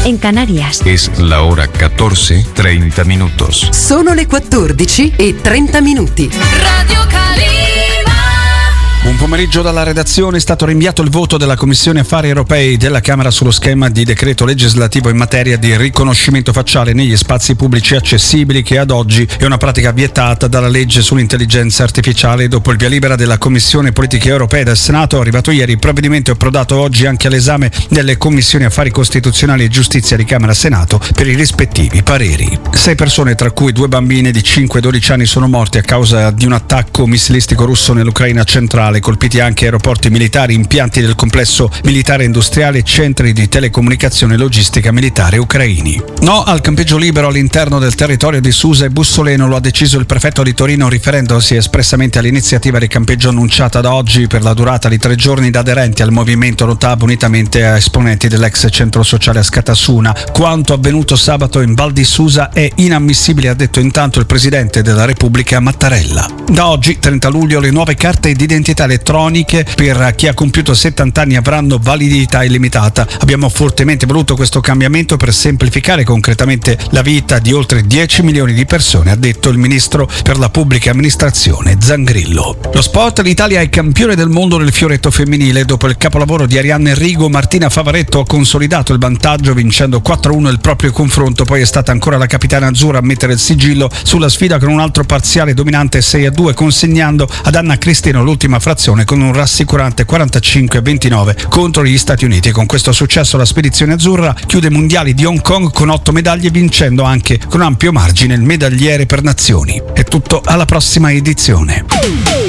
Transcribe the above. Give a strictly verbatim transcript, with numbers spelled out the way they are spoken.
en Canarias. Es la hora catorce, treinta minutos. Sono le quattordici e trenta minuti. Radio Calima. Buon pomeriggio dalla redazione. È stato rinviato il voto della Commissione Affari Europei della Camera sullo schema di decreto legislativo in materia di riconoscimento facciale negli spazi pubblici accessibili, che ad oggi è una pratica vietata dalla legge sull'intelligenza artificiale. Dopo il via libera della Commissione Politiche Europee del Senato, arrivato ieri, il provvedimento è approdato oggi anche all'esame delle Commissioni Affari Costituzionali e Giustizia di Camera e Senato per i rispettivi pareri. Sei persone, tra cui due bambini di cinque e dodici anni, sono morti a causa di un attacco missilistico russo nell'Ucraina centrale. Colpiti anche aeroporti militari, impianti del complesso militare industriale e centri di telecomunicazione e logistica militare ucraini. No al campeggio libero all'interno del territorio di Susa e Bussoleno, lo ha deciso il prefetto di Torino, riferendosi espressamente all'iniziativa di campeggio annunciata da oggi per la durata di tre giorni da aderenti al movimento Rotab, unitamente a esponenti dell'ex centro sociale a Scatassuna. Quanto avvenuto sabato in Val di Susa è inammissibile, ha detto intanto il presidente della Repubblica Mattarella. Da oggi, trenta luglio, le nuove carte d'identità elettroniche per chi ha compiuto settanta anni avranno validità illimitata. Abbiamo fortemente voluto questo cambiamento per semplificare concretamente la vita di oltre dieci milioni di persone, ha detto il ministro per la pubblica amministrazione Zangrillo. Lo sport: l'Italia è campione del mondo nel fioretto femminile. Dopo il capolavoro di Arianna Enrico, Martina Favaretto ha consolidato il vantaggio vincendo quattro a uno il proprio confronto. Poi è stata ancora la capitana azzurra a mettere il sigillo sulla sfida con un altro parziale dominante sei a due, consegnando ad Anna Cristino l'ultima frazione con un rassicurante quarantacinque a ventinove contro gli Stati Uniti. Con questo successo la spedizione azzurra chiude i mondiali di Hong Kong con otto medaglie, vincendo anche con ampio margine il medagliere per nazioni. È tutto, alla prossima edizione.